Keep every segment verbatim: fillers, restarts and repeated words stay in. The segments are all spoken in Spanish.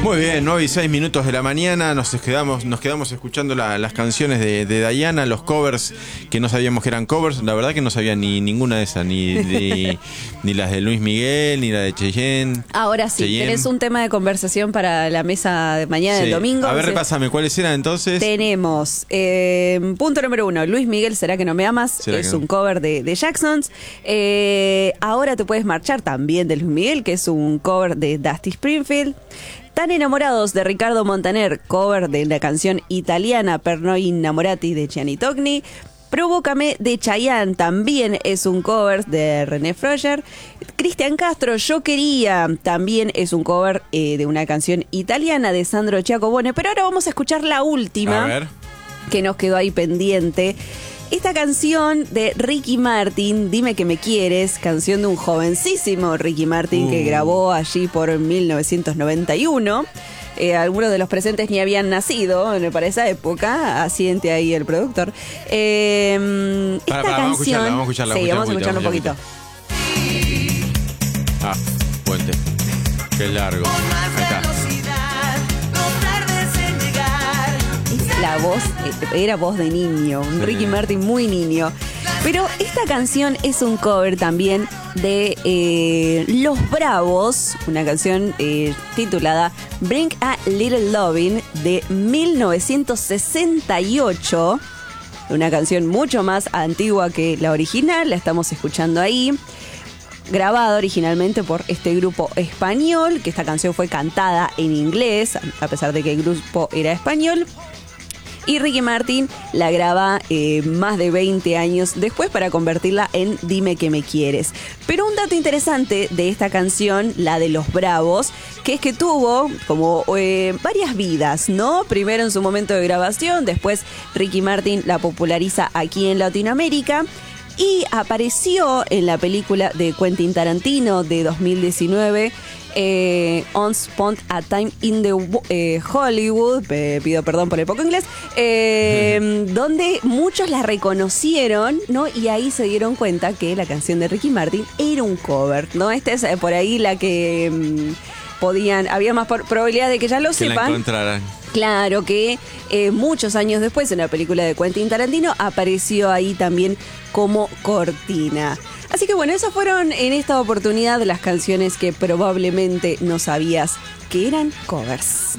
Muy bien, nueve y seis minutos de la mañana, nos quedamos, nos quedamos escuchando la, las canciones de, de Diana, los covers que no sabíamos que eran covers. La verdad que no sabía ni ninguna de esas, ni, ni, ni las de Luis Miguel, ni la de Cheyenne. Ahora sí, Cheyenne. Tenés un tema de conversación para la mesa de mañana Sí. del domingo. A ver, Entonces, repásame, ¿cuáles eran entonces? Tenemos, eh, punto número uno, Luis Miguel, ¿Será que no me amas? Es no? un cover de, de Jacksons. Eh, Ahora te puedes marchar, también de Luis Miguel, que es un cover de Dusty Springfield. Tan enamorados, de Ricardo Montaner, cover de la canción italiana Per noi innamorati de Gianni Togni. Provócame, de Chayanne, también es un cover de René Froger. Cristian Castro, Yo quería, también es un cover eh, de una canción italiana de Sandro Giacobone. Pero ahora vamos a escuchar la última, A ver. que nos quedó ahí pendiente. Esta canción de Ricky Martin, Dime que me quieres, canción de un jovencísimo Ricky Martin uh. que grabó allí por mil novecientos noventa y uno. Eh, algunos de los presentes ni habían nacido para esa época, asiente ahí el productor. Eh, para, esta para, vamos canción, a vamos a escucharla, sí, vamos a escucharla escucharla un poquito. Ah, puente. Qué largo. Ahí está. La voz, era voz de niño, un sí. Ricky Martin muy niño. Pero esta canción es un cover también de eh, Los Bravos, una canción eh, titulada Bring a Little Lovin' de mil novecientos sesenta y ocho. Una canción mucho más antigua que la original, la estamos escuchando ahí. Grabada originalmente por este grupo español, que esta canción fue cantada en inglés, a pesar de que el grupo era español. Y Ricky Martin la graba eh, más de veinte años después para convertirla en Dime que me quieres. Pero un dato interesante de esta canción, la de Los Bravos, que es que tuvo como eh, varias vidas, ¿no? Primero en su momento de grabación, después Ricky Martin la populariza aquí en Latinoamérica. Y apareció en la película de Quentin Tarantino de dos mil diecinueve, eh, Once Upon a Time in the eh, Hollywood, eh, pido perdón por el poco inglés, eh, donde muchos la reconocieron, ¿no? Y ahí se dieron cuenta que la canción de Ricky Martin era un cover, ¿no? Esta es eh, por ahí la que mm, podían, había más por, probabilidad de que ya lo que sepan. La encontraran. Claro que eh, muchos años después, en la película de Quentin Tarantino, apareció ahí también como cortina. Así que bueno, esas fueron en esta oportunidad las canciones que probablemente no sabías que eran covers.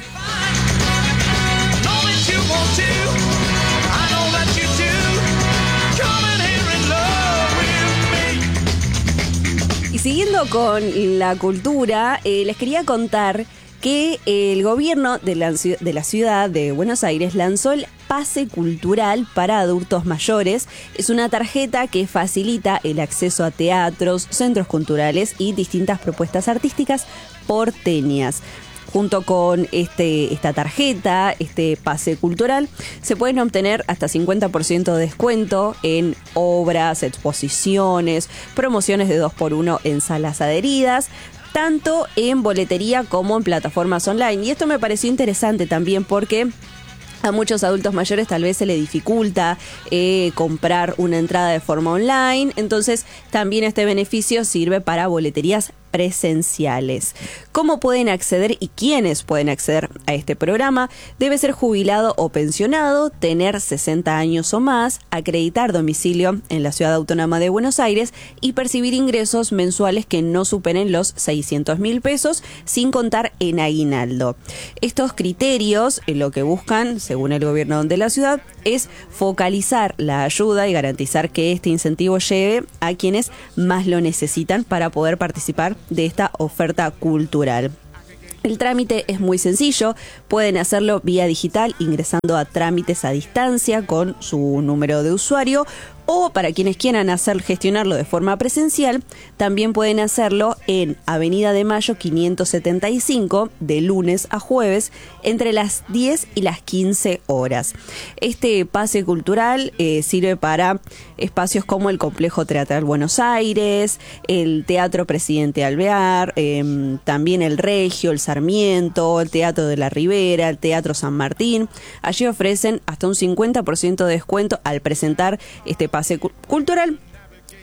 Y siguiendo con la cultura, eh, les quería contar que el gobierno de la, de la ciudad de Buenos Aires lanzó el Pase Cultural para adultos mayores. Es una tarjeta que facilita el acceso a teatros, centros culturales y distintas propuestas artísticas porteñas. Junto con este, esta tarjeta, este pase cultural, se pueden obtener hasta cincuenta por ciento de descuento en obras, exposiciones, promociones de dos por uno en salas adheridas, tanto en boletería como en plataformas online. Y esto me pareció interesante también porque a muchos adultos mayores tal vez se les dificulta eh, comprar una entrada de forma online. Entonces también este beneficio sirve para boleterías presenciales. ¿Cómo pueden acceder y quiénes pueden acceder a este programa? Debe ser jubilado o pensionado, tener sesenta años o más, acreditar domicilio en la Ciudad Autónoma de Buenos Aires y percibir ingresos mensuales que no superen los seiscientos mil pesos, sin contar en aguinaldo. Estos criterios, en lo que buscan, según el gobierno de la ciudad, es focalizar la ayuda y garantizar que este incentivo llegue a quienes más lo necesitan para poder participar de esta oferta cultural. El trámite es muy sencillo, pueden hacerlo vía digital ingresando a trámites a distancia con su número de usuario, o para quienes quieran hacer gestionarlo de forma presencial, también pueden hacerlo en Avenida de Mayo quinientos setenta y cinco, de lunes a jueves, entre las diez y las quince horas. Este pase cultural eh, sirve para espacios como el Complejo Teatral Buenos Aires, el Teatro Presidente Alvear, eh, también el Regio, el Sarmiento, el Teatro de la Ribera, el Teatro San Martín. Allí ofrecen hasta un cincuenta por ciento de descuento al presentar este pase cu- cultural.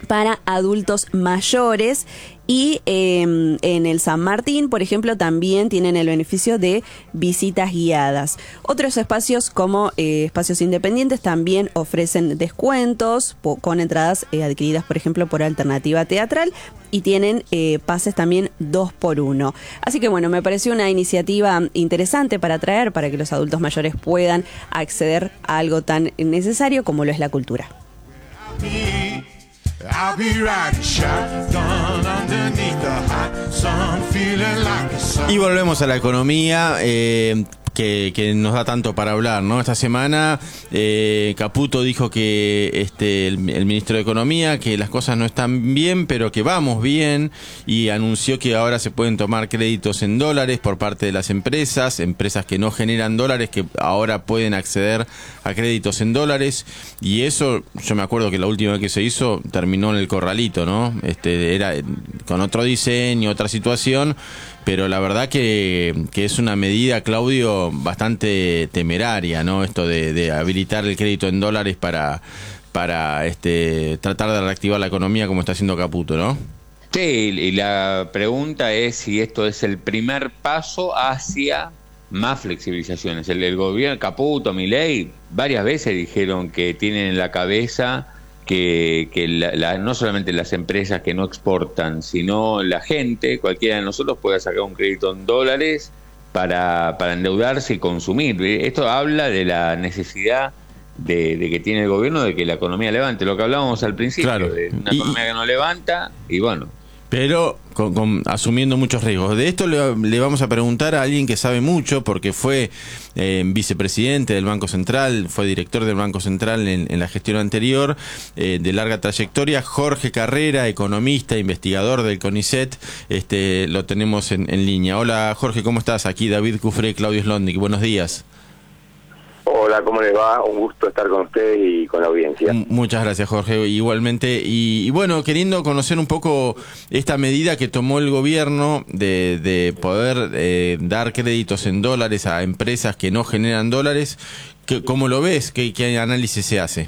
para adultos mayores. Y eh, en el San Martín, por ejemplo, también tienen el beneficio de visitas guiadas. Otros espacios como eh, espacios independientes también ofrecen descuentos po- con entradas eh, adquiridas, por ejemplo, por Alternativa Teatral, y tienen eh, pases también dos por uno. Así que bueno, me pareció una iniciativa interesante para traer, para que los adultos mayores puedan acceder a algo tan necesario como lo es la cultura. I'll be riding shotgun underneath the hot sun, feeling like a sun. Y volvemos a la economía, eh, que, que nos da tanto para hablar, ¿no? Esta semana eh, Caputo dijo que este el, el ministro de Economía, que las cosas no están bien, pero que vamos bien, y anunció que ahora se pueden tomar créditos en dólares por parte de las empresas, empresas que no generan dólares, que ahora pueden acceder a créditos en dólares, y eso, yo me acuerdo que la última vez que se hizo terminó en el corralito, ¿no? Este era con otro diseño, otra situación, pero la verdad que, que es una medida, Claudio, bastante temeraria, ¿no? Esto de, de habilitar el crédito en dólares para, para este, tratar de reactivar la economía como está haciendo Caputo, ¿no? Sí, y la pregunta es si esto es el primer paso hacia más flexibilizaciones. El, el gobierno, Caputo, Milei, varias veces dijeron que tienen en la cabeza que, que la, la, no solamente las empresas que no exportan, sino la gente, cualquiera de nosotros pueda sacar un crédito en dólares para, para endeudarse y consumir. Esto habla de la necesidad de, de que tiene el gobierno de que la economía levante, lo que hablábamos al principio, claro, de una y, economía que no levanta, y bueno. Pero con, con, asumiendo muchos riesgos. De esto le, le vamos a preguntar a alguien que sabe mucho, porque fue eh, vicepresidente del Banco Central, fue director del Banco Central en, en la gestión anterior, eh, de larga trayectoria. Jorge Carrera, economista, investigador del CONICET, este, lo tenemos en, en línea. Hola Jorge, ¿cómo estás? Aquí David Cufré, Claudio Slotnick, buenos días. Hola, ¿cómo les va? Un gusto estar con ustedes y con la audiencia. Muchas gracias, Jorge, igualmente. Y, y bueno, queriendo conocer un poco esta medida que tomó el gobierno de, de poder eh, dar créditos en dólares a empresas que no generan dólares, que, ¿cómo lo ves? ¿Qué, qué análisis se hace?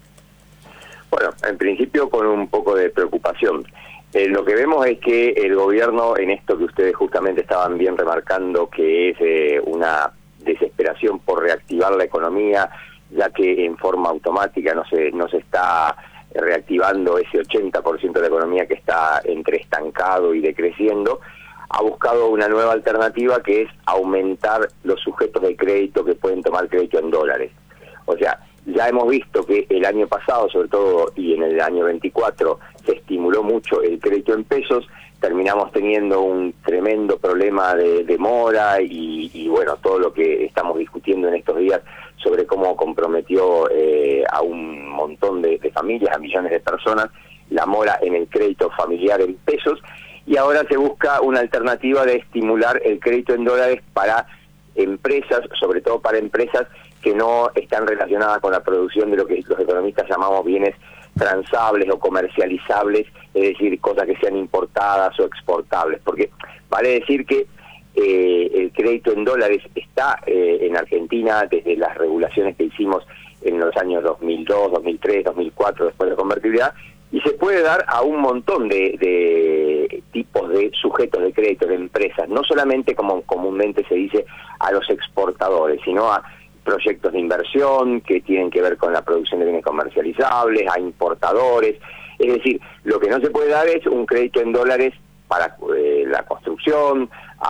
Bueno, en principio con un poco de preocupación. Eh, lo que vemos es que el gobierno, en esto que ustedes justamente estaban bien remarcando, que es eh, una desesperación por reactivar la economía, ya que en forma automática no se no se está reactivando ese ochenta por ciento de la economía que está entre estancado y decreciendo, ha buscado una nueva alternativa, que es aumentar los sujetos de crédito que pueden tomar crédito en dólares. O sea, ya hemos visto que el año pasado, sobre todo, y en el año veinticuatro, se estimuló mucho el crédito en pesos. Terminamos teniendo un tremendo problema de demora y, y bueno, todo lo que estamos discutiendo en estos días sobre cómo comprometió eh, a un montón de, de familias, a millones de personas, la mora en el crédito familiar en pesos, y ahora se busca una alternativa de estimular el crédito en dólares para empresas, sobre todo para empresas que no están relacionadas con la producción de lo que los economistas llamamos bienes transables o comercializables, es decir, cosas que sean importadas o exportables, porque vale decir que eh, el crédito en dólares está eh, en Argentina desde las regulaciones que hicimos en los años dos mil dos, dos mil tres, dos mil cuatro, después de la convertibilidad, y se puede dar a un montón de, de tipos de sujetos de crédito de empresas, no solamente como comúnmente se dice a los exportadores, sino a proyectos de inversión que tienen que ver con la producción de bienes comercializables, a importadores. Es decir, lo que no se puede dar es un crédito en dólares para eh, la construcción,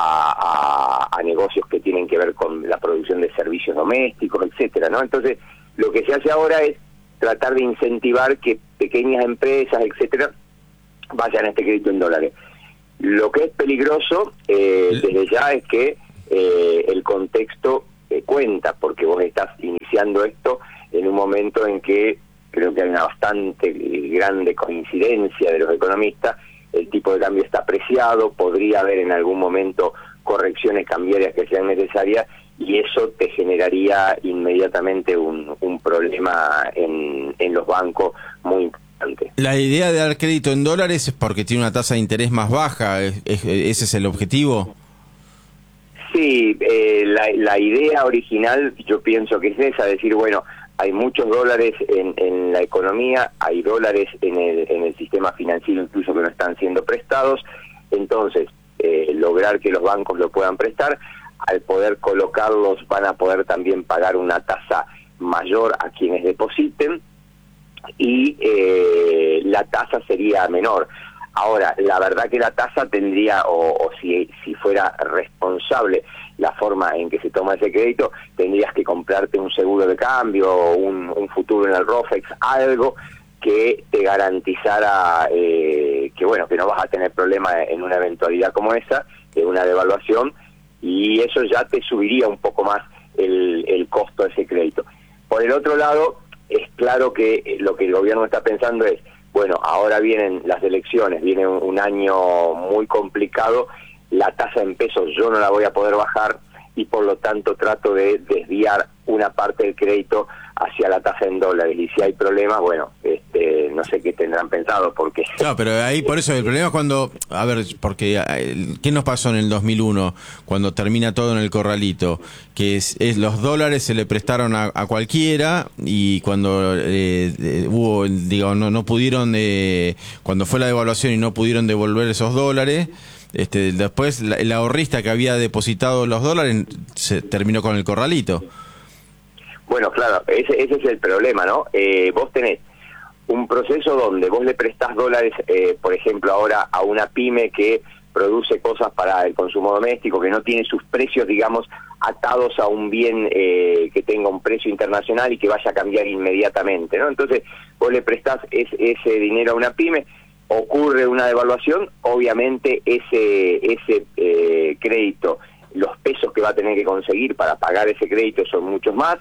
a, a, a negocios que tienen que ver con la producción de servicios domésticos, etcétera, ¿no? Entonces, lo que se hace ahora es tratar de incentivar que pequeñas empresas, etcétera, vayan a este crédito en dólares. Lo que es peligroso eh, desde ya es que eh, el contexto cuenta, porque vos estás iniciando esto en un momento en que creo que hay una bastante grande coincidencia de los economistas, el tipo de cambio está apreciado, podría haber en algún momento correcciones cambiarias que sean necesarias, y eso te generaría inmediatamente un, un problema en, en los bancos muy importante. La idea de dar crédito en dólares es porque tiene una tasa de interés más baja, ¿es, es, ese es el objetivo? Sí, eh, la, la idea original yo pienso que es esa, decir, bueno, hay muchos dólares en, en la economía, hay dólares en el, en el sistema financiero incluso que no están siendo prestados, entonces eh, lograr que los bancos lo puedan prestar, al poder colocarlos van a poder también pagar una tasa mayor a quienes depositen y eh, la tasa sería menor. Ahora, la verdad que la tasa tendría, o, o si, si fuera responsable la forma en que se toma ese crédito, tendrías que comprarte un seguro de cambio o un, un futuro en el ROFEX, algo que te garantizara eh, que bueno que no vas a tener problema en una eventualidad como esa, de una devaluación, y eso ya te subiría un poco más el, el costo de ese crédito. Por el otro lado, es claro que lo que el gobierno está pensando es, bueno, ahora vienen las elecciones, viene un, un año muy complicado, la tasa en pesos yo no la voy a poder bajar y por lo tanto trato de desviar una parte del crédito hacia la tasa en dólares, y si hay problemas, bueno, este, no sé qué tendrán pensado, porque... Claro, pero ahí por eso el problema es cuando, a ver, porque ¿qué nos pasó en el dos mil uno cuando termina todo en el corralito? Que es, es los dólares se le prestaron a, a cualquiera, y cuando eh, eh, hubo, digo, no, no pudieron, eh, cuando fue la devaluación y no pudieron devolver esos dólares, este, después la, el ahorrista que había depositado los dólares se terminó con el corralito. Bueno, claro, ese, ese es el problema, ¿no? Eh, vos tenés un proceso donde vos le prestás dólares, eh, por ejemplo, ahora a una pyme que produce cosas para el consumo doméstico, que no tiene sus precios, digamos, atados a un bien eh, que tenga un precio internacional y que vaya a cambiar inmediatamente, ¿no? Entonces, vos le prestás es, ese dinero a una pyme, ocurre una devaluación, obviamente ese, ese eh, crédito, los pesos que va a tener que conseguir para pagar ese crédito son muchos más.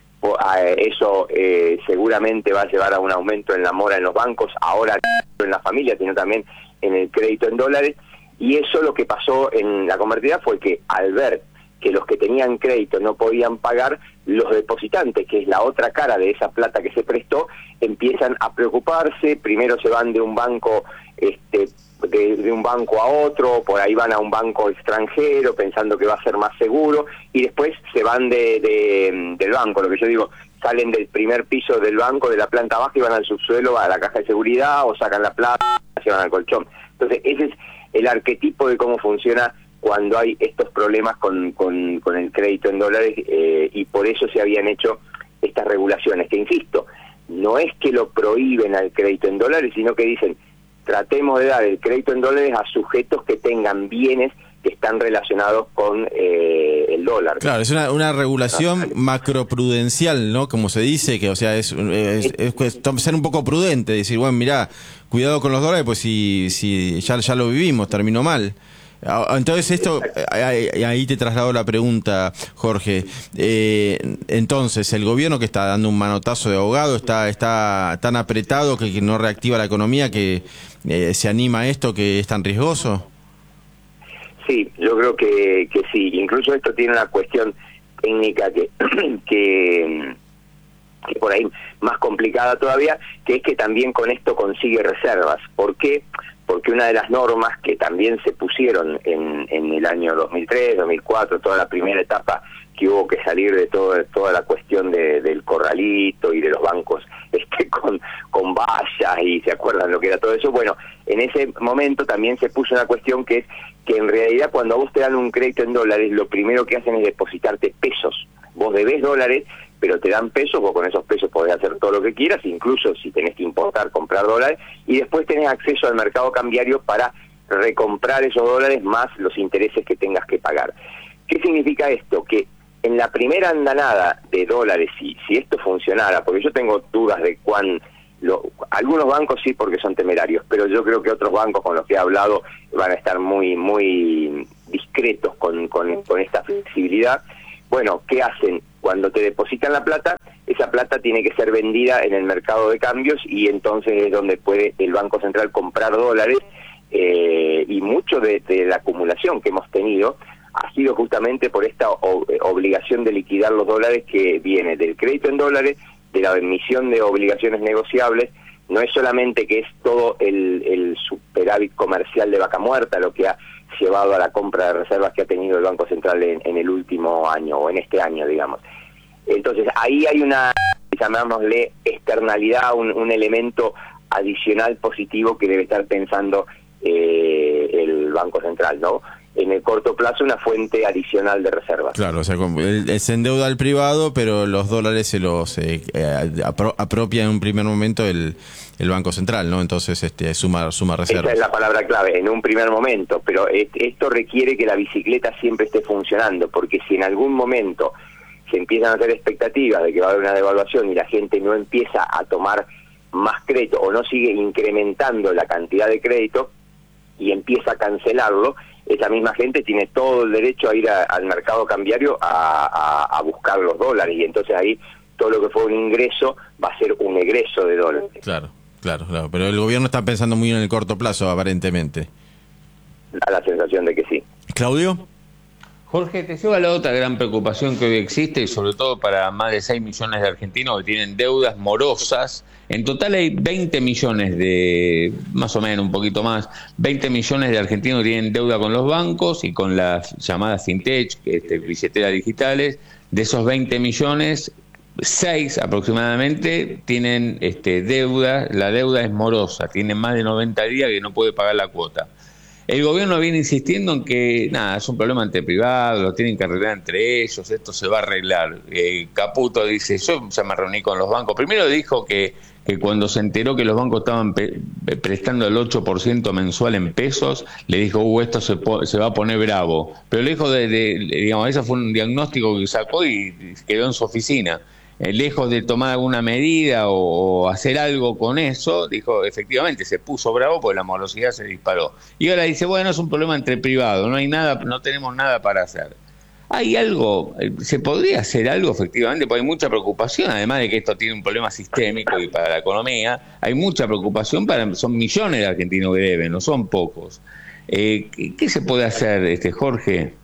Eso eh, seguramente va a llevar a un aumento en la mora en los bancos, ahora no en la familia, sino también en el crédito en dólares, y eso lo que pasó en la convertida fue que al ver que los que tenían crédito no podían pagar, los depositantes, que es la otra cara de esa plata que se prestó, empiezan a preocuparse, primero se van de un banco este de, de un banco a otro, por ahí van a un banco extranjero pensando que va a ser más seguro, y después se van de, de del banco, lo que yo digo, salen del primer piso del banco, de la planta baja, y van al subsuelo, a la caja de seguridad, o sacan la plata, se van al colchón. Entonces ese es el arquetipo de cómo funciona cuando hay estos problemas con, con, con el crédito en dólares, eh, y por eso se habían hecho estas regulaciones, que insisto, no es que lo prohíben al crédito en dólares, sino que dicen, tratemos de dar el crédito en dólares a sujetos que tengan bienes que están relacionados con eh, el dólar. Claro, es una, una regulación macroprudencial, ¿no? Como se dice, que o sea, es, es, es, es ser un poco prudente, decir, bueno, mirá, cuidado con los dólares, pues si, si ya, ya lo vivimos, terminó mal. Entonces esto, ahí, ahí te traslado la pregunta, Jorge. Eh, entonces, el gobierno que está dando un manotazo de ahogado, está está tan apretado que, que no reactiva la economía, que eh, se anima a esto que es tan riesgoso. Sí, yo creo que, que sí. Incluso esto tiene una cuestión técnica que, que, que por ahí más complicada todavía, que es que también con esto consigue reservas. ¿Por qué? Porque una de las normas que también se pusieron en, en el año dos mil tres, dos mil cuatro, toda la primera etapa que hubo que salir de todo, toda la cuestión de, del corralito y de los bancos este, con, con vallas, y se acuerdan lo que era todo eso. Bueno, en ese momento también se puso una cuestión que es que en realidad cuando a vos te dan un crédito en dólares, lo primero que hacen es depositarte pesos. Vos debés dólares, pero te dan pesos, vos con esos pesos podés hacer todo lo que quieras, incluso si tenés que importar, comprar dólares, y después tenés acceso al mercado cambiario para recomprar esos dólares más los intereses que tengas que pagar. ¿Qué significa esto? Que en la primera andanada de dólares, si, si esto funcionara, porque yo tengo dudas de cuán... Lo, algunos bancos sí, porque son temerarios, pero yo creo que otros bancos con los que he hablado van a estar muy muy discretos con, con, con esta flexibilidad. Bueno, ¿qué hacen? Cuando te depositan la plata, esa plata tiene que ser vendida en el mercado de cambios, y entonces es donde puede el Banco Central comprar dólares, eh, y mucho de, de la acumulación que hemos tenido ha sido justamente por esta o, obligación de liquidar los dólares que viene del crédito en dólares, de la emisión de obligaciones negociables. No es solamente que es todo el, el superávit comercial de vaca muerta lo que ha llevado a la compra de reservas que ha tenido el Banco Central en, en el último año, o en este año, digamos. Entonces, ahí hay una llamémosle externalidad, un, un elemento adicional positivo que debe estar pensando eh, el Banco Central, ¿no? En el corto plazo, una fuente adicional de reservas. Claro, o sea, se endeuda al privado, pero los dólares se los eh, apro apropia en un primer momento el, el Banco Central, ¿no? Entonces este suma, suma reservas. Esa es la palabra clave, en un primer momento, pero esto requiere que la bicicleta siempre esté funcionando, porque si en algún momento se empiezan a hacer expectativas de que va a haber una devaluación y la gente no empieza a tomar más crédito o no sigue incrementando la cantidad de crédito y empieza a cancelarlo, esa misma gente tiene todo el derecho a ir a, al mercado cambiario a, a, a buscar los dólares, y entonces ahí todo lo que fue un ingreso va a ser un egreso de dólares. Claro, claro, claro. Pero el gobierno está pensando muy en el corto plazo, aparentemente. Da la sensación de que sí. ¿Claudio? Jorge, te lleva a la otra gran preocupación que hoy existe, y sobre todo para más de seis millones de argentinos que tienen deudas morosas. En total hay veinte millones de, más o menos, un poquito más, veinte millones de argentinos que tienen deuda con los bancos y con las llamadas fintech, este, billeteras digitales. De esos veinte millones, seis aproximadamente tienen este, deuda, la deuda es morosa, tienen más de noventa días que no puede pagar la cuota. El gobierno viene insistiendo en que, nada, es un problema entre privados, lo tienen que arreglar entre ellos, esto se va a arreglar. Eh, Caputo dice, yo ya me reuní con los bancos. Primero dijo que, que cuando se enteró que los bancos estaban pe prestando el ocho por ciento mensual en pesos, le dijo, uh, esto se, se va a poner bravo. Pero le dijo, de, de, digamos, ese fue un diagnóstico que sacó y quedó en su oficina. Eh, lejos de tomar alguna medida o, o hacer algo con eso, dijo, efectivamente, se puso bravo porque la morosidad se disparó. Y ahora dice, bueno, es un problema entre privados, no hay nada, no tenemos nada para hacer. ¿Hay algo, se podría hacer algo efectivamente? Porque hay mucha preocupación, además de que esto tiene un problema sistémico y para la economía, hay mucha preocupación, para son millones de argentinos que deben, no son pocos. Eh, ¿qué, ¿Qué se puede hacer, este Jorge?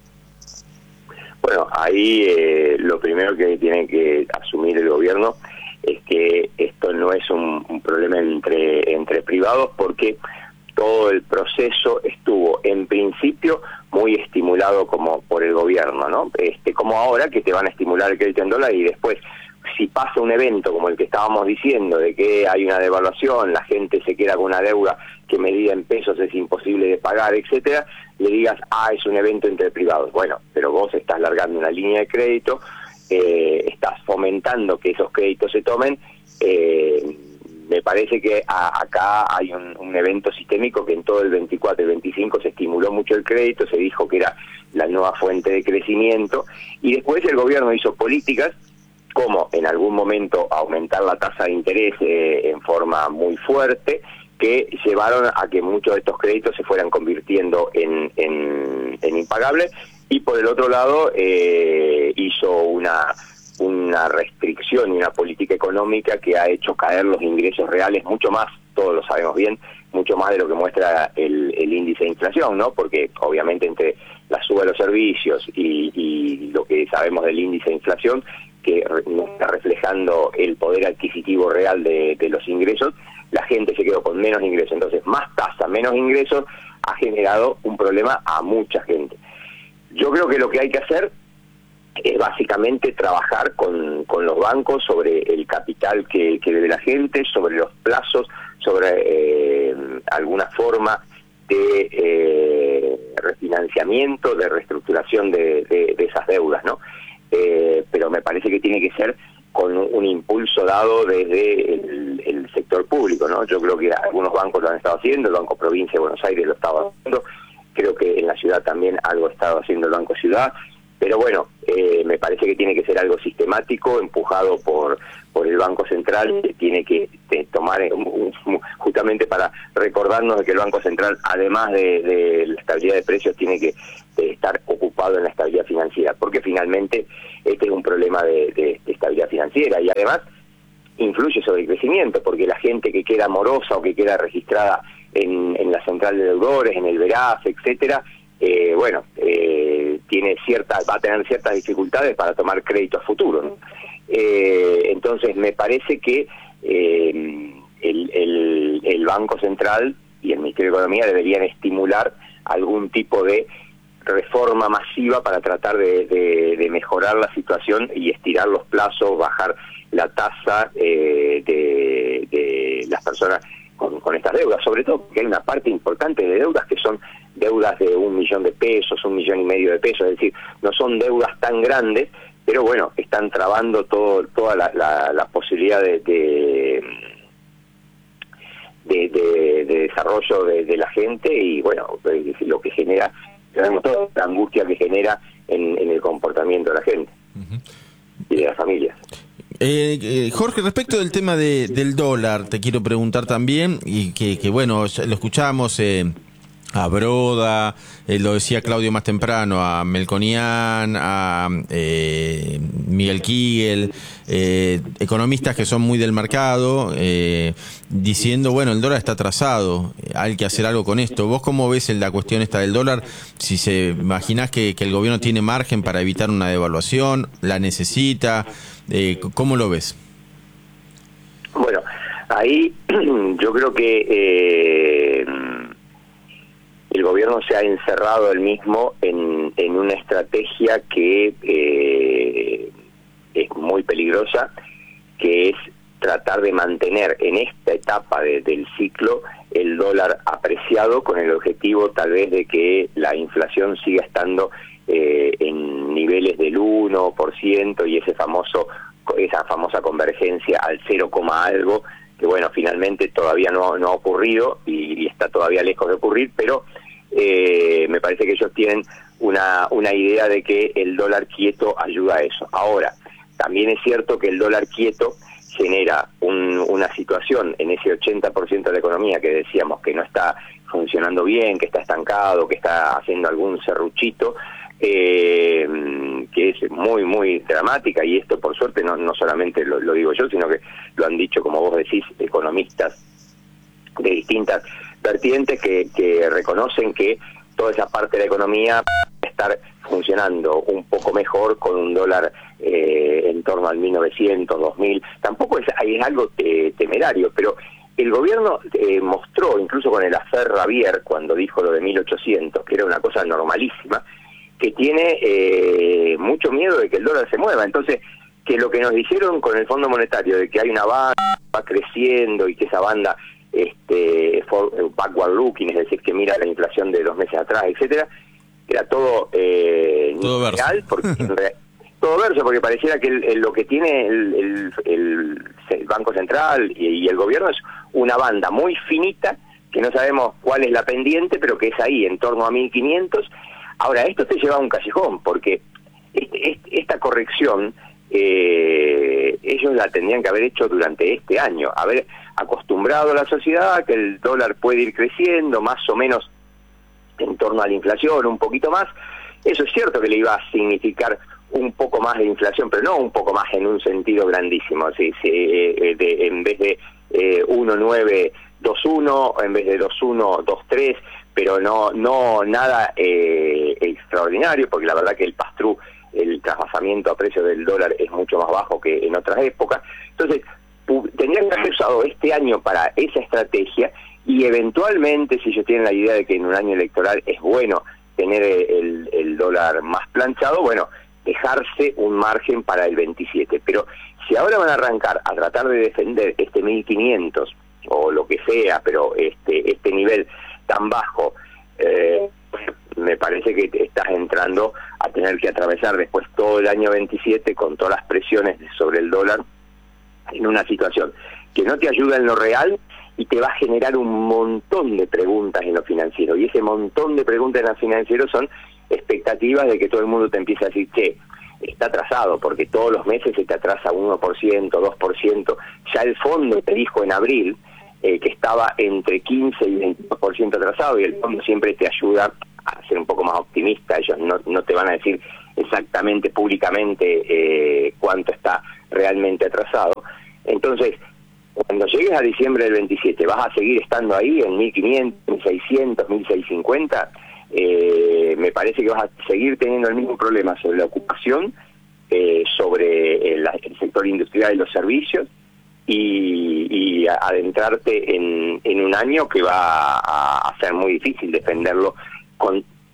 Bueno, ahí eh, lo primero que tiene que asumir el gobierno es que esto no es un, un problema entre, entre privados, porque todo el proceso estuvo en principio muy estimulado como por el gobierno, ¿no? Este, como ahora que te van a estimular el crédito en dólar y después, si pasa un evento como el que estábamos diciendo, de que hay una devaluación, la gente se queda con una deuda que medida en pesos es imposible de pagar, etcétera, le digas, ah, es un evento entre privados. Bueno, pero vos estás largando una línea de crédito, eh, estás fomentando que esos créditos se tomen. Eh, me parece que a, acá hay un, un evento sistémico que en todo el veinticuatro y veinticinco se estimuló mucho el crédito, se dijo que era la nueva fuente de crecimiento, y después el gobierno hizo políticas como en algún momento aumentar la tasa de interés eh, en forma muy fuerte, que llevaron a que muchos de estos créditos se fueran convirtiendo en, en, en impagables, y por el otro lado eh, hizo una, una restricción y una política económica que ha hecho caer los ingresos reales mucho más, todos lo sabemos bien, mucho más de lo que muestra el, el índice de inflación, ¿no? Porque obviamente entre la suba de los servicios y, y lo que sabemos del índice de inflación, que no está reflejando el poder adquisitivo real de, de los ingresos, la gente se quedó con menos ingresos. Entonces, más tasa, menos ingresos, ha generado un problema a mucha gente. Yo creo que lo que hay que hacer es básicamente trabajar con, con los bancos sobre el capital que, que debe la gente, sobre los plazos, sobre eh, alguna forma de eh, refinanciamiento, de reestructuración de, de, de esas deudas, ¿no? Eh, pero me parece que tiene que ser con un, un impulso dado desde el, el sector público, ¿no? Yo creo que algunos bancos lo han estado haciendo, el Banco Provincia de Buenos Aires lo estaba haciendo, creo que en la ciudad también algo ha estado haciendo el Banco Ciudad, pero bueno, eh, me parece que tiene que ser algo sistemático, empujado por por el Banco Central, que tiene que de, tomar, un, un, justamente para recordarnos de que el Banco Central, además de, de la estabilidad de precios, tiene que de estar ocupado en la estabilidad financiera, porque finalmente este es un problema de, de, de estabilidad financiera, y además influye sobre el crecimiento, porque la gente que queda morosa o que queda registrada en, en la central de deudores, en el Veraz, etcétera, eh, bueno, eh, tiene cierta, va a tener ciertas dificultades para tomar crédito a futuro, ¿no? Eh, entonces me parece que eh, el, el, el Banco Central y el Ministerio de Economía deberían estimular algún tipo de reforma masiva para tratar de, de, de mejorar la situación y estirar los plazos, bajar la tasa eh, de, de las personas con, con estas deudas, sobre todo porque hay una parte importante de deudas que son deudas de un millón de pesos, un millón y medio de pesos, es decir, no son deudas tan grandes, pero bueno, están trabando todo, toda la, la, la posibilidad de, de, de, de, de desarrollo de, de la gente y bueno, lo que genera, tenemos toda la angustia que genera en, en el comportamiento de la gente uh-huh. y de las familias. Eh, eh, Jorge, respecto del tema de, del dólar, te quiero preguntar también, y que, que bueno, lo escuchamos eh, a Broda, eh, lo decía Claudio más temprano, a Melconian, a eh, Miguel Kigel, eh, economistas que son muy del mercado, eh, diciendo, bueno, el dólar está atrasado, hay que hacer algo con esto. ¿Vos cómo ves la cuestión esta del dólar? Si se imaginás que, que el gobierno tiene margen para evitar una devaluación, la necesita, eh, ¿cómo lo ves? Bueno, ahí yo creo que eh, el gobierno se ha encerrado él mismo en, en una estrategia que eh, es muy peligrosa, que es tratar de mantener en esta etapa de, del ciclo el dólar apreciado con el objetivo tal vez de que la inflación siga estando eh, en niveles del uno por ciento y ese famoso esa famosa convergencia al cero, algo, que bueno, finalmente todavía no, no ha ocurrido y, y está todavía lejos de ocurrir, pero eh, me parece que ellos tienen una, una idea de que el dólar quieto ayuda a eso. Ahora, también es cierto que el dólar quieto genera un, una situación en ese ochenta por ciento de la economía que decíamos que no está funcionando bien, que está estancado, que está haciendo algún serruchito, eh, que es muy, muy dramática, y esto por suerte no, no solamente lo, lo digo yo, sino que lo han dicho, como vos decís, economistas de distintas vertientes que, que reconocen que toda esa parte de la economía va a estar funcionando un poco mejor con un dólar eh, en torno al mil novecientos, dos mil. Tampoco es, es algo te, temerario, pero el gobierno eh, mostró, incluso con el affair Rabier, cuando dijo lo de mil ochocientos, que era una cosa normalísima, que tiene eh, mucho miedo de que el dólar se mueva. Entonces, que lo que nos dijeron con el Fondo Monetario, de que hay una banda, va creciendo y que esa banda este for, backward looking, es decir, que mira la inflación de dos meses atrás, etcétera, era todo eh, todo real, verso. porque todo verso, porque pareciera que el, el, lo que tiene el, el, el, el Banco Central y, y el gobierno es una banda muy finita, que no sabemos cuál es la pendiente, pero que es ahí, en torno a mil quinientos. Ahora, esto te lleva a un callejón, porque este, este, esta corrección eh, ellos la tendrían que haber hecho durante este año, haber acostumbrado a la sociedad a que el dólar puede ir creciendo más o menos en torno a la inflación, un poquito más. Eso es cierto que le iba a significar un poco más de inflación, pero no un poco más en un sentido grandísimo. ¿Sí? Sí, eh, de, en vez de eh, uno nueve dos uno, en vez de dos uno dos tres, pero no no nada eh, extraordinario, porque la verdad que el pass-through, el trasvasamiento a precio del dólar es mucho más bajo que en otras épocas. Entonces, tendrían que haber usado este año para esa estrategia, y eventualmente, si ellos tienen la idea de que en un año electoral es bueno tener el, el dólar más planchado, bueno, dejarse un margen para el veintisiete. Pero si ahora van a arrancar a tratar de defender este mil quinientos o lo que sea, pero este este nivel tan bajo, eh, me parece que estás entrando a tener que atravesar después todo el año veintisiete con todas las presiones sobre el dólar en una situación que no te ayuda en lo real y te va a generar un montón de preguntas en lo financiero, y ese montón de preguntas en lo financiero son expectativas de que todo el mundo te empiece a decir, che, está atrasado, porque todos los meses se te atrasa uno por ciento, dos por ciento, ya el fondo te dijo en abril eh, que estaba entre quince y veintidós por ciento atrasado, y el fondo siempre te ayuda a ser un poco más optimista. Ellos no, no te van a decir exactamente, públicamente, eh, cuánto está realmente atrasado. Entonces, cuando llegues a diciembre del veintisiete, vas a seguir estando ahí en mil quinientos, mil seiscientos, mil seiscientos cincuenta, eh, me parece que vas a seguir teniendo el mismo problema sobre la ocupación, eh, sobre el, el sector industrial y los servicios, y, y adentrarte en, en un año que va a, a ser muy difícil defenderlo con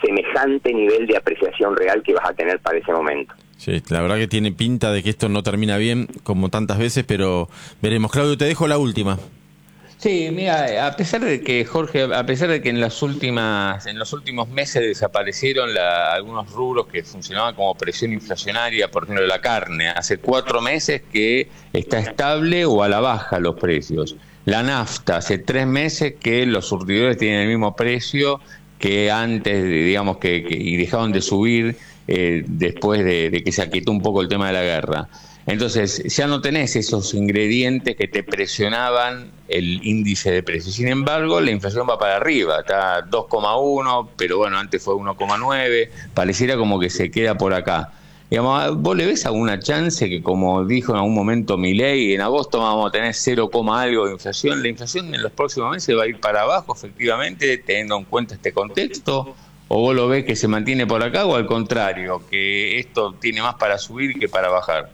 semejante nivel de apreciación real que vas a tener para ese momento. Sí, la verdad que tiene pinta de que esto no termina bien, como tantas veces, pero veremos. Claudio, te dejo la última. Sí, mira, a pesar de que, Jorge, a pesar de que en las últimas, en los últimos meses desaparecieron la, algunos rubros que funcionaban como presión inflacionaria, por ejemplo la carne, hace cuatro meses que está estable o a la baja los precios. La nafta, hace tres meses que los surtidores tienen el mismo precio que antes, digamos, que, que y dejaron de subir eh, después de, de que se aquietó un poco el tema de la guerra. Entonces, ya no tenés esos ingredientes que te presionaban el índice de precios. Sin embargo, la inflación va para arriba, está dos coma uno, pero bueno, antes fue uno coma nueve, pareciera como que se queda por acá. Digamos, ¿vos le ves alguna chance que, como dijo en algún momento Milei, en agosto vamos a tener cero, algo de inflación? ¿La inflación en los próximos meses va a ir para abajo, efectivamente, teniendo en cuenta este contexto? ¿O vos lo ves que se mantiene por acá, o al contrario, que esto tiene más para subir que para bajar?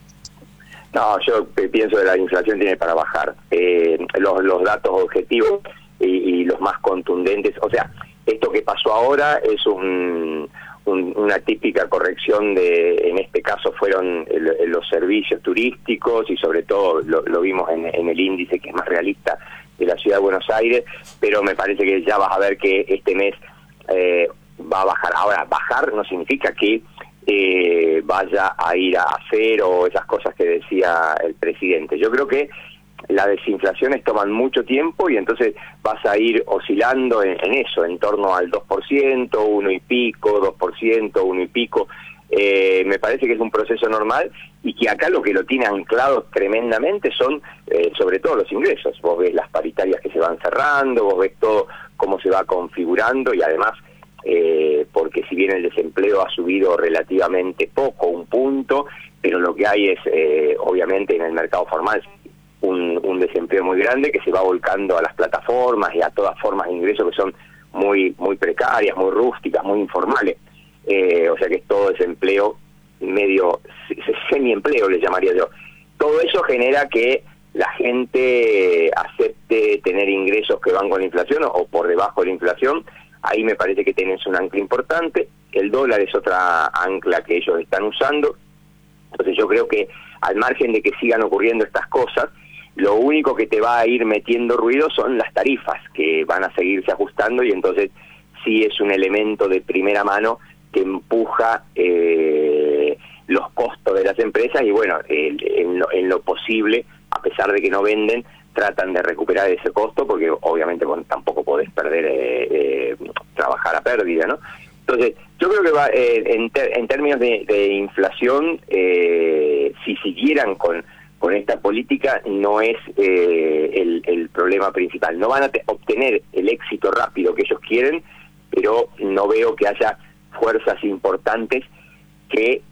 No, yo pienso que la inflación tiene para bajar. Eh, los, los datos objetivos y, y los más contundentes, o sea, esto que pasó ahora es un, un, una típica corrección de, en este caso fueron el, los servicios turísticos y sobre todo lo, lo vimos en, en el índice que es más realista de la ciudad de Buenos Aires, pero me parece que ya vas a ver que este mes eh, va a bajar. Ahora, bajar no significa que Eh, vaya a ir a cero o esas cosas que decía el presidente. Yo creo que las desinflaciones toman mucho tiempo y entonces vas a ir oscilando en, en eso, en torno al dos por ciento, uno y pico, dos por ciento, uno y pico. Eh, me parece que es un proceso normal y que acá lo que lo tiene anclado tremendamente son eh, sobre todo los ingresos. Vos ves las paritarias que se van cerrando, vos ves todo cómo se va configurando y además Eh, porque si bien el desempleo ha subido relativamente poco, un punto, pero lo que hay es, eh, obviamente, en el mercado formal, un, un desempleo muy grande que se va volcando a las plataformas y a todas formas de ingreso que son muy muy precarias, muy rústicas, muy informales. Eh, o sea que es todo desempleo, medio semiempleo le llamaría yo. Todo eso genera que la gente acepte tener ingresos que van con la inflación o por debajo de la inflación. Ahí me parece que tenés un ancla importante. El dólar es otra ancla que ellos están usando. Entonces yo creo que al margen de que sigan ocurriendo estas cosas, lo único que te va a ir metiendo ruido son las tarifas, que van a seguirse ajustando y entonces sí es un elemento de primera mano que empuja eh, los costos de las empresas y bueno, eh, en, lo, en lo posible, a pesar de que no venden, tratan de recuperar ese costo porque obviamente bueno, tampoco podés perder eh, eh, trabajar a pérdida, ¿no? Entonces yo creo que va eh, en, ter, en términos de, de inflación eh, si siguieran con con esta política no es eh, el, el problema principal. No van a te, obtener el éxito rápido que ellos quieren, pero no veo que haya fuerzas importantes que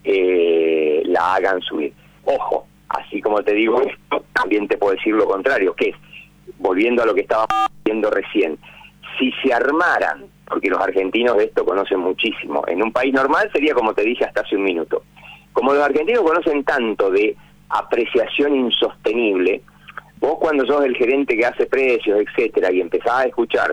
eh, la hagan subir. Ojo, así como te digo esto, también te puedo decir lo contrario, que es, volviendo a lo que estaba diciendo recién, si se armaran, porque los argentinos de esto conocen muchísimo, en un país normal sería como te dije hasta hace un minuto, como los argentinos conocen tanto de apreciación insostenible, vos cuando sos el gerente que hace precios, etcétera, y empezás a escuchar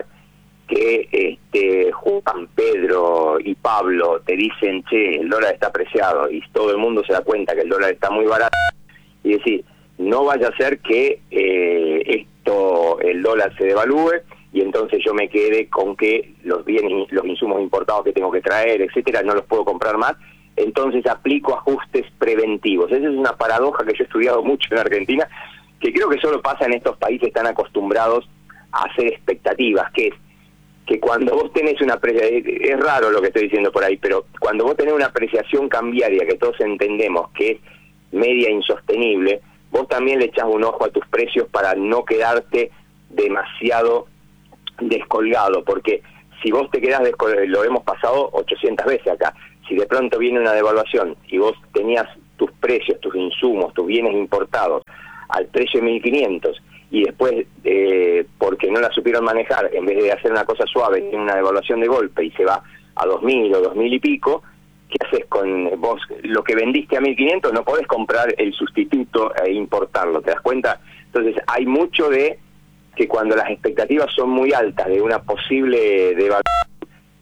que este Juan, Pedro y Pablo te dicen, che, el dólar está apreciado, y todo el mundo se da cuenta que el dólar está muy barato, y decir, no vaya a ser que eh, esto, el dólar se devalúe, y entonces yo me quede con que los bienes, los insumos importados que tengo que traer, etcétera, no los puedo comprar más, entonces aplico ajustes preventivos. Esa es una paradoja que yo he estudiado mucho en Argentina, que creo que solo pasa en estos países tan acostumbrados a hacer expectativas, que es que cuando vos tenés una apreciación, es raro lo que estoy diciendo por ahí, pero cuando vos tenés una apreciación cambiaria que todos entendemos que es media insostenible, vos también le echás un ojo a tus precios para no quedarte demasiado descolgado, porque si vos te quedás descolgado, lo hemos pasado ochocientas veces acá, si de pronto viene una devaluación y vos tenías tus precios, tus insumos, tus bienes importados al precio de mil quinientos y después, eh, porque no la supieron manejar, en vez de hacer una cosa suave, tiene una devaluación de golpe y se va a dos mil o dos mil y pico, ¿qué haces con vos? Lo que vendiste a mil quinientos no podés comprar el sustituto e importarlo, ¿te das cuenta? Entonces hay mucho de que cuando las expectativas son muy altas de una posible devaluación,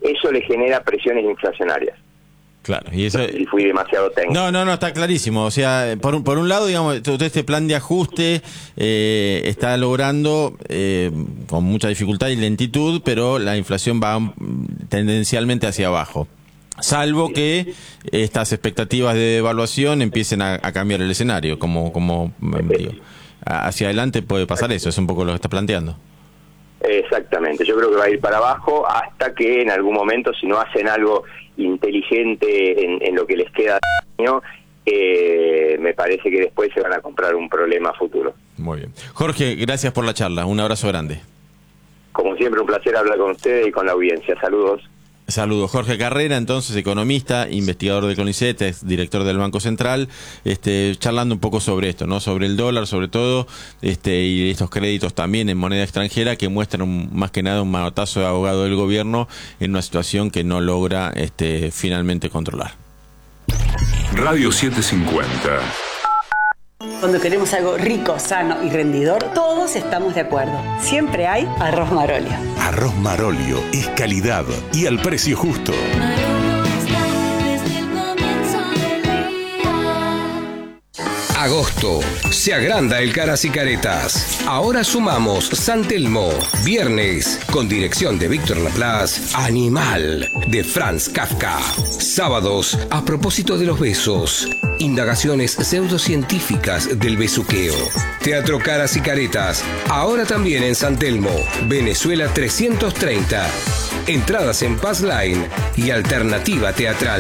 eso le genera presiones inflacionarias. Claro, y eso... Y fui demasiado técnico. No, no, no, está clarísimo. O sea, por un, por un lado, digamos, todo este plan de ajuste eh, está logrando, eh, con mucha dificultad y lentitud, pero la inflación va tendencialmente hacia abajo. Salvo que estas expectativas de devaluación empiecen a, a cambiar el escenario, como, como digo, hacia adelante puede pasar eso, es un poco lo que está planteando. Exactamente, yo creo que va a ir para abajo hasta que en algún momento, si no hacen algo inteligente en, en lo que les queda de año, eh, me parece que después se van a comprar un problema futuro. Muy bien. Jorge, gracias por la charla, un abrazo grande. Como siempre, un placer hablar con ustedes y con la audiencia. Saludos. Saludos. Jorge Carrera, entonces, economista, investigador de CONICET, ex director del Banco Central, este, charlando un poco sobre esto, ¿no? Sobre el dólar, sobre todo, este, y estos créditos también en moneda extranjera que muestran un, más que nada un manotazo de abogado del gobierno en una situación que no logra este, finalmente controlar. Radio setecientos cincuenta. Cuando queremos algo rico, sano y rendidor, todos estamos de acuerdo. Siempre hay arroz Marolio. Arroz Marolio es calidad y al precio justo. Agosto. Se agranda el Caras y Caretas. Ahora sumamos San Telmo. Viernes, con dirección de Víctor Laplace, Animal, de Franz Kafka. Sábados, a propósito de los besos. Indagaciones pseudocientíficas del besuqueo. Teatro Caras y Caretas. Ahora también en San Telmo. Venezuela trescientos treinta. Entradas en Pass Line y Alternativa Teatral.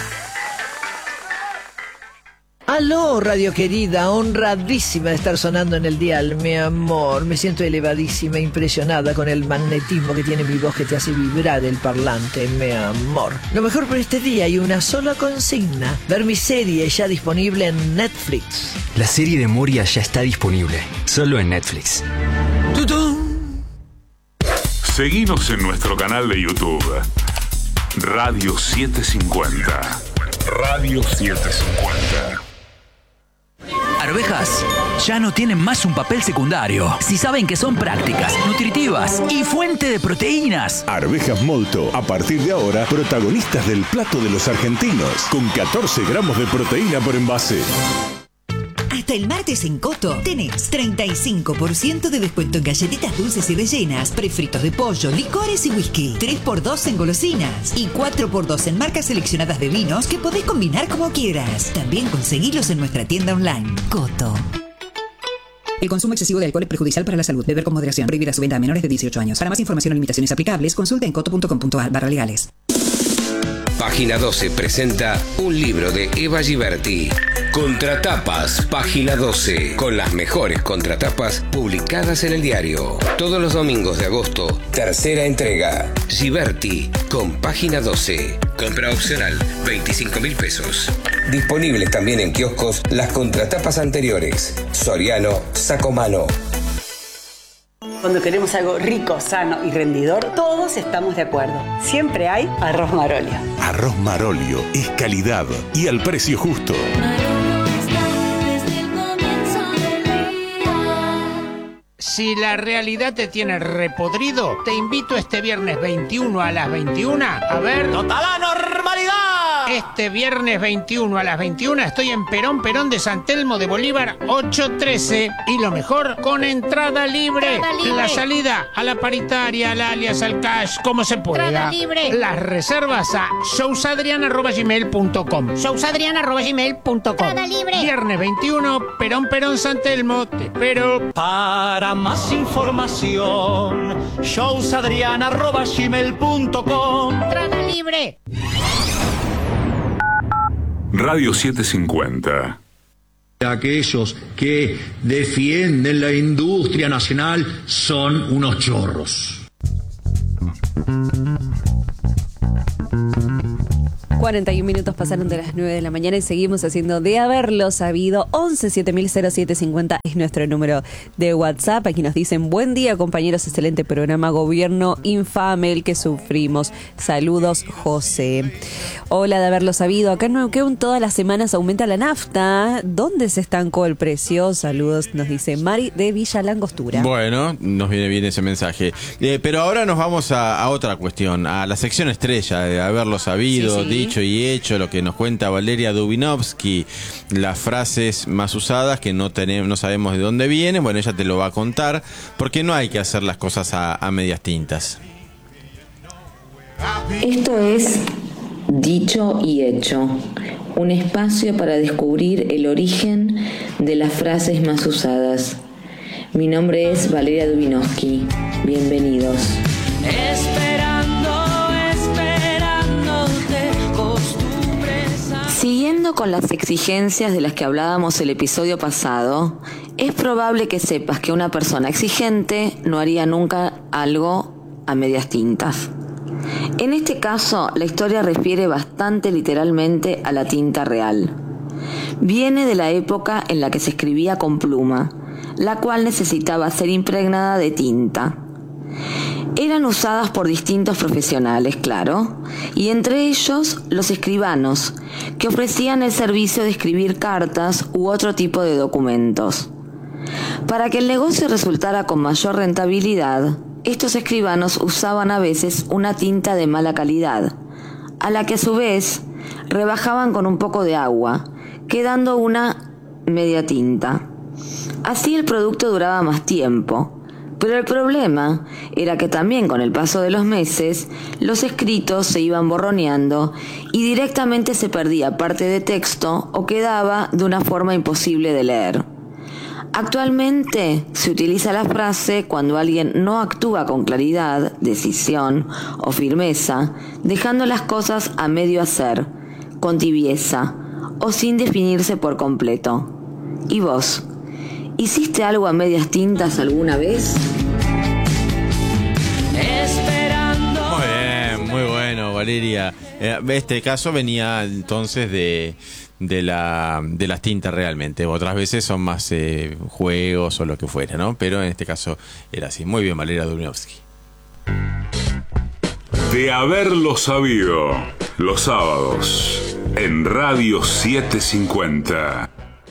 Aló, radio querida, honradísima de estar sonando en el dial, mi amor. Me siento elevadísima, impresionada con el magnetismo que tiene mi voz que te hace vibrar el parlante, mi amor. Lo mejor por este día hay una sola consigna: ver mi serie ya disponible en Netflix. La serie de Moria ya está disponible, solo en Netflix. ¡Tutún! Seguinos en nuestro canal de YouTube, Radio setecientos cincuenta. Radio setecientos cincuenta. Arvejas ya no tienen más un papel secundario. Si saben que son prácticas, nutritivas y fuente de proteínas. Arvejas Molto, a partir de ahora, protagonistas del plato de los argentinos, con catorce gramos de proteína por envase. Hasta el martes en Coto tenés treinta y cinco por ciento de descuento en galletitas dulces y rellenas, prefritos de pollo, licores y whisky, tres por dos en golosinas y cuatro por dos en marcas seleccionadas de vinos que podés combinar como quieras. También conseguilos en nuestra tienda online. Coto. El consumo excesivo de alcohol es perjudicial para la salud. Beber con moderación. Prohibida su venta a menores de dieciocho años. Para más información o limitaciones aplicables, consulta en coto punto com punto a r barra legales. Página doce presenta un libro de Eva Giberti. Contratapas, Página doce, con las mejores contratapas publicadas en el diario. Todos los domingos de agosto, tercera entrega. Giberti, con Página doce. Compra opcional, veinticinco mil pesos. Disponibles también en kioscos las contratapas anteriores. Soriano, Sacomano. Cuando queremos algo rico, sano y rendidor, todos estamos de acuerdo. Siempre hay arroz Marolio. Arroz Marolio es calidad y al precio justo. Si la realidad te tiene repodrido, te invito este viernes veintiuno a las veintiuna a ver... ¡Total la normalidad! Este viernes veintiuno a las veintiuna estoy en Perón Perón de San Telmo de Bolívar ochocientos trece. Y lo mejor, con entrada libre. Entrada libre. La salida a la paritaria, al alias, al cash, como se pueda. Entrada libre. Las reservas a showsadrian arroba gmail punto com. showsadrian arroba gmail punto com. Entrada libre. Viernes veintiuno, Perón Perón San Telmo. Te espero. Para más información, showsadrian arroba gmail punto com. Entrada libre. Radio setecientos cincuenta. Aquellos que defienden la industria nacional son unos chorros. cuarenta y un minutos pasaron de las nueve de la mañana y seguimos haciendo de haberlo sabido. once siete mil cero siete cincuenta es nuestro número de WhatsApp. Aquí nos dicen: buen día, compañeros, excelente programa, gobierno infame el que sufrimos. Saludos, José. Hola, de haberlo sabido. Acá en Neuquén todas las semanas aumenta la nafta. ¿Dónde se estancó el precio? Saludos, nos dice Mari de Villa Langostura. Bueno, nos viene bien ese mensaje. Eh, pero ahora nos vamos a, a otra cuestión, a la sección estrella de haberlo sabido, sí, sí. dicho y hecho, lo que nos cuenta Valeria Dubinovsky, las frases más usadas que no tenemos, no sabemos de dónde vienen. Bueno, ella te lo va a contar, porque no hay que hacer las cosas a, a medias tintas. Esto es Dicho y Hecho, un espacio para descubrir el origen de las frases más usadas. Mi nombre es Valeria Dubinovsky. Bienvenidos. Esperando, esperándote, costumbres. Siguiendo con las exigencias de las que hablábamos el episodio pasado, es probable que sepas que una persona exigente no haría nunca algo a medias tintas. En este caso, la historia refiere bastante literalmente a la tinta real. Viene de la época en la que se escribía con pluma, la cual necesitaba ser impregnada de tinta. Eran usadas por distintos profesionales, claro, y entre ellos los escribanos, que ofrecían el servicio de escribir cartas u otro tipo de documentos. Para que el negocio resultara con mayor rentabilidad, estos escribanos usaban a veces una tinta de mala calidad, a la que a su vez rebajaban con un poco de agua, quedando una media tinta. Así el producto duraba más tiempo, pero el problema era que también con el paso de los meses, los escritos se iban borroneando y directamente se perdía parte de texto o quedaba de una forma imposible de leer. Actualmente se utiliza la frase cuando alguien no actúa con claridad, decisión o firmeza, dejando las cosas a medio hacer, con tibieza o sin definirse por completo. ¿Y vos? ¿Hiciste algo a medias tintas alguna vez? Esperando. Muy bien, muy bueno, Valeria. Eh, este caso venía entonces de... de la de las tintas realmente. Otras veces son más eh, juegos o lo que fuera, ¿no? Pero en este caso era así. Muy bien, Valeria Dubinovsky. De haberlo sabido, los sábados en Radio setecientos cincuenta.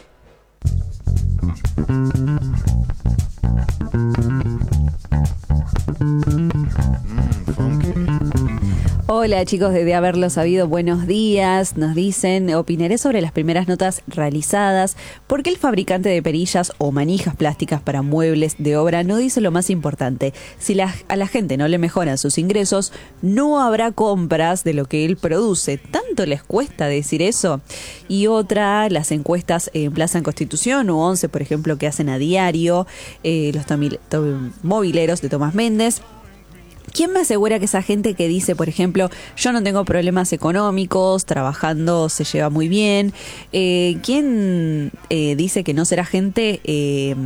Hola, chicos de De Haberlo Sabido, buenos días. Nos dicen: opinaré sobre las primeras notas realizadas. ¿Por qué el fabricante de perillas o manijas plásticas para muebles de obra no dice lo más importante? Si la, a la gente no le mejoran sus ingresos, no habrá compras de lo que él produce. ¿Tanto les cuesta decir eso? Y otra, las encuestas en Plaza en Constitución u once, por ejemplo, que hacen a diario eh, los tomil, tom, mobileros de Tomás Méndez. ¿Quién me asegura que esa gente que dice, por ejemplo, yo no tengo problemas económicos, trabajando se lleva muy bien? Eh, ¿Quién eh, dice que no será gente eh,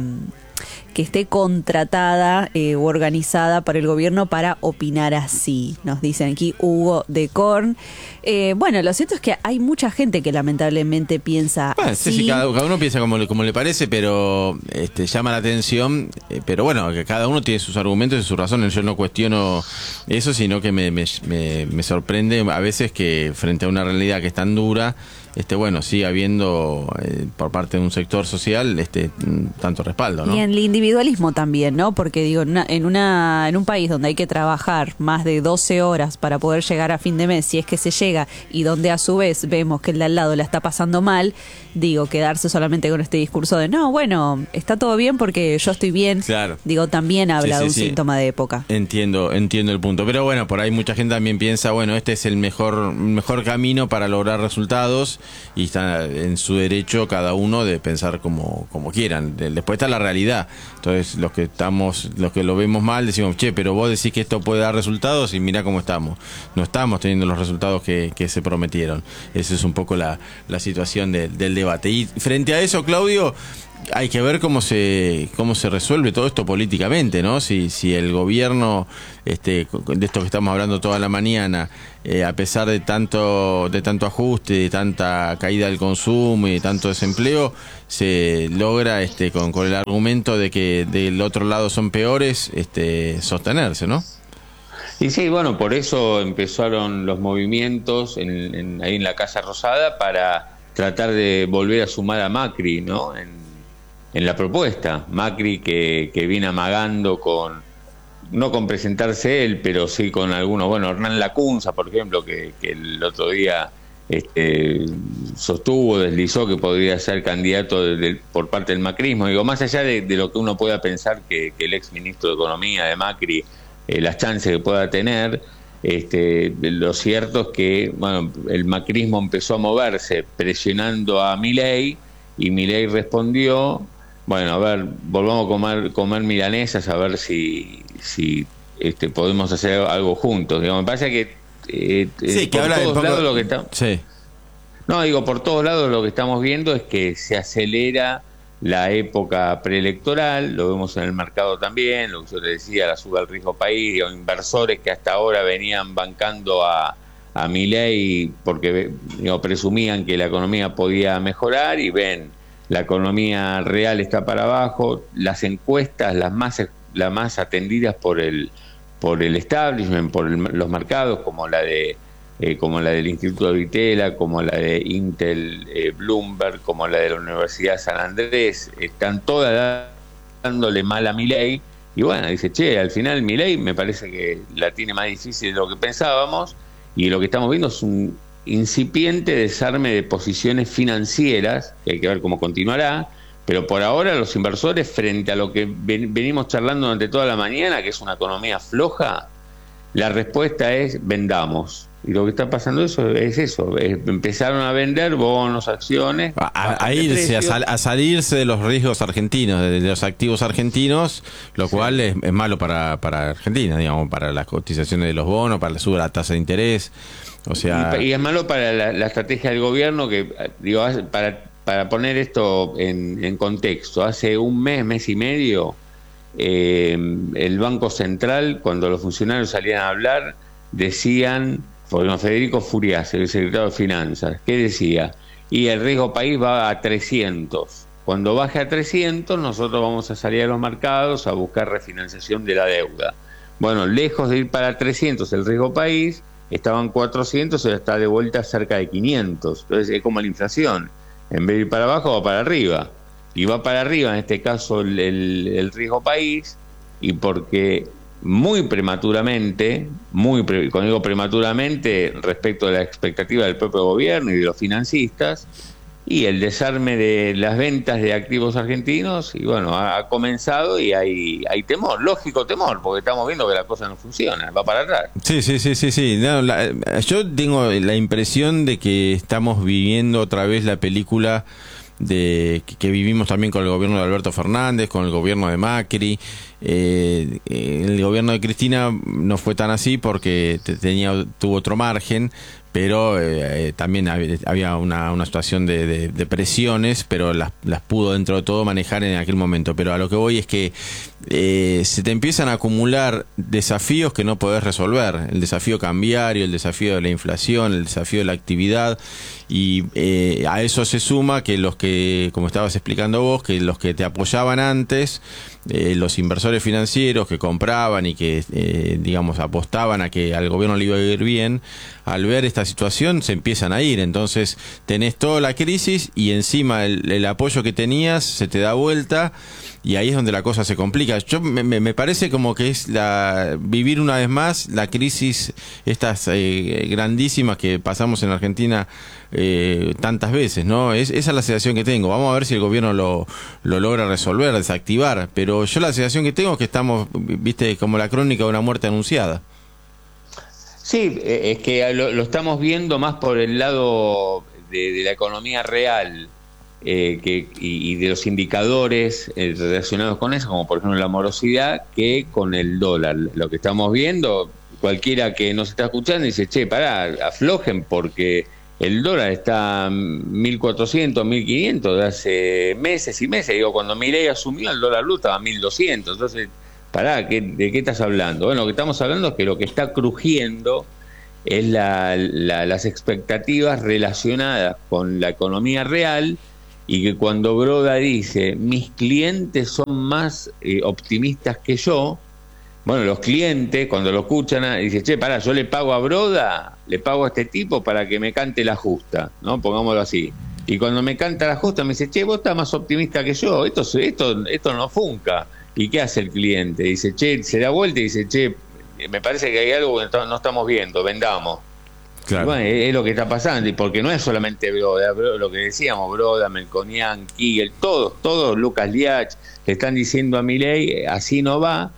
que esté contratada eh, u organizada por el gobierno para opinar así? Nos dicen aquí Hugo de Korn. Eh, bueno, lo cierto es que hay mucha gente que lamentablemente piensa bueno, así. Sí, sí, cada, cada uno piensa como le, como le parece, pero este, llama la atención. Eh, pero bueno, que cada uno tiene sus argumentos y sus razones. Yo no cuestiono eso, sino que me, me, me, me sorprende a veces que frente a una realidad que es tan dura, este, bueno, sigue habiendo eh, por parte de un sector social este tanto respaldo, ¿no? Y en el individualismo también, ¿no? Porque digo, en, una, en, una, en un país donde hay que trabajar más de doce horas para poder llegar a fin de mes, si es que se llega, y donde a su vez vemos que el de al lado la está pasando mal, digo, quedarse solamente con este discurso de no, bueno, está todo bien porque yo estoy bien, claro. Digo, también habla sí, sí, de un sí. síntoma de época. Entiendo, entiendo el punto. Pero bueno, por ahí mucha gente también piensa, bueno, este es el mejor, mejor camino para lograr resultados, y está en su derecho cada uno de pensar como, como quieran. Después está la realidad. Entonces, los que estamos, los que lo vemos mal, decimos, che, pero vos decís que esto puede dar resultados y mirá cómo estamos. No estamos teniendo los resultados que, que se prometieron. Esa es un poco la, la situación de, del debate. Y frente a eso, Claudio, hay que ver cómo se cómo se resuelve todo esto políticamente, ¿no? Si si el gobierno, este, de esto que estamos hablando toda la mañana, eh, a pesar de tanto de tanto ajuste, de tanta caída del consumo y de tanto desempleo, se logra, este, con, con el argumento de que del otro lado son peores, este, sostenerse, ¿no? Y sí, bueno, por eso empezaron los movimientos en, en, ahí en la Casa Rosada para tratar de volver a sumar a Macri, ¿no? En, en la propuesta. Macri que, que viene amagando con, no con presentarse él, pero sí con algunos, bueno, Hernán Lacunza, por ejemplo, que, que el otro día este, sostuvo, deslizó que podría ser candidato de, de, por parte del macrismo. Digo, más allá de, de lo que uno pueda pensar que, que el ex ministro de Economía de Macri, eh, las chances que pueda tener, Este, lo cierto es que bueno, el macrismo empezó a moverse presionando a Milei y Milei respondió, bueno, a ver, volvamos a comer, comer milanesas a ver si, si este, podemos hacer algo juntos. Digamos, me parece que, eh, sí, que por habla todos de poco... lados lo que está... sí. No, digo, por todos lados lo que estamos viendo es que se acelera la época preelectoral, lo vemos en el mercado también, lo que yo te decía, la suba al riesgo país, o inversores que hasta ahora venían bancando a, a Milei porque digo, presumían que la economía podía mejorar y ven, la economía real está para abajo, las encuestas, las más, las más atendidas por el, por el establishment, por el, los mercados, como la de Eh, como la del Instituto de Vitela, como la de Intel eh, Bloomberg, como la de la Universidad de San Andrés, están todas dándole mal a Milei, y bueno, dice, che, al final Milei me parece que la tiene más difícil de lo que pensábamos, y lo que estamos viendo es un incipiente desarme de posiciones financieras, que hay que ver cómo continuará, pero por ahora los inversores, frente a lo que ven, venimos charlando durante toda la mañana, que es una economía floja, la respuesta es vendamos. Y lo que está pasando eso es eso, es, empezaron a vender bonos, acciones, a, a irse, a, sal, a salirse de los riesgos argentinos, de, de los activos argentinos, lo sí. cual es, es malo para, para Argentina, digamos, para las cotizaciones de los bonos, para la suba de la tasa de interés, o sea... Y, y es malo para la, la estrategia del gobierno, que digo, para, para poner esto en, en contexto, hace un mes, mes y medio, eh, el Banco Central, cuando los funcionarios salían a hablar, decían... Bueno, Federico Furias, el secretario de Finanzas, ¿qué decía? Y el riesgo país va a trescientos. Cuando baje a trescientos, nosotros vamos a salir a los mercados a buscar refinanciación de la deuda. Bueno, lejos de ir para trescientos el riesgo país, estaban cuatrocientos, ahora está de vuelta cerca de quinientos. Entonces es como la inflación. En vez de ir para abajo, va para arriba. Y va para arriba, en este caso, el, el, el riesgo país, y porque... muy prematuramente, muy pre, cuando digo prematuramente, respecto a la expectativa del propio gobierno y de los financistas, y el desarme de las ventas de activos argentinos, y bueno, ha, ha comenzado y hay, hay temor, lógico temor, porque estamos viendo que la cosa no funciona, va para atrás. Sí, sí, sí, sí, sí. No, la, yo tengo la impresión de que estamos viviendo otra vez la película de que, que vivimos también con el gobierno de Alberto Fernández, con el gobierno de Macri. Eh, el gobierno de Cristina no fue tan así porque tenía tuvo otro margen, pero eh, también había una, una situación de, de, de presiones, pero las, las pudo dentro de todo manejar en aquel momento. Pero a lo que voy es que eh, se te empiezan a acumular desafíos que no podés resolver, el desafío cambiario, el desafío de la inflación, el desafío de la actividad, y eh, a eso se suma que los que, como estabas explicando vos, que los que te apoyaban antes, eh, los inversores financieros que compraban y que eh, digamos apostaban a que al gobierno le iba a ir bien, al ver esta situación se empiezan a ir. Entonces tenés toda la crisis y encima el, el apoyo que tenías se te da vuelta, y ahí es donde la cosa se complica. Yo me, me parece como que es la vivir una vez más la crisis estas eh, grandísimas que pasamos en Argentina eh, tantas veces, ¿no? Es, esa es la sensación que tengo. Vamos a ver si el gobierno lo, lo logra resolver, desactivar, pero yo la sensación que tengo es que estamos, viste, como la crónica de una muerte anunciada. Sí, es que lo, lo estamos viendo más por el lado de, de la economía real, eh, que, y, y de los indicadores eh, relacionados con eso, como por ejemplo la morosidad, que con el dólar. Lo que estamos viendo, cualquiera que nos está escuchando dice, che, pará, aflojen, porque el dólar está mil cuatrocientos, mil quinientos de hace meses y meses. Digo, cuando Milei asumió, el dólar blue estaba a mil doscientos. Entonces, pará, ¿qué, ¿de qué estás hablando? Bueno, lo que estamos hablando es que lo que está crujiendo es la, la, las expectativas relacionadas con la economía real, y que cuando Broda dice, mis clientes son más eh, optimistas que yo, bueno, los clientes cuando lo escuchan dicen, che, pará, yo le pago a Broda, le pago a este tipo para que me cante la justa, ¿no? Pongámoslo así. Y cuando me canta la justa me dice, che, vos estás más optimista que yo, esto, esto, esto no funca. ¿Y qué hace el cliente? Dice, che, se da vuelta y dice, che, me parece que hay algo que no estamos viendo, vendamos. Claro. Bueno, es, es lo que está pasando, y porque no es solamente Broda, lo que decíamos, Broda, Melconian, Kigel, todos, todos, Lucas Liach, le están diciendo a Milei, así no va,